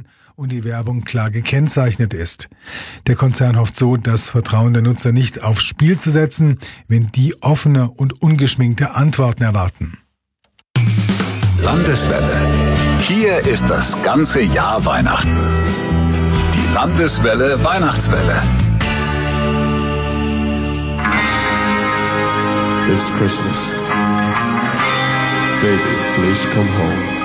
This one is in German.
und die Werbung klar gekennzeichnet ist. Der Konzern hofft so, das Vertrauen der Nutzer nicht aufs Spiel zu setzen, wenn die offene und ungeschminkte Antworten erwarten. Landeswelle. Hier ist das ganze Jahr Weihnachten. Die Landeswelle Weihnachtswelle. It's Christmas. Baby, please come home.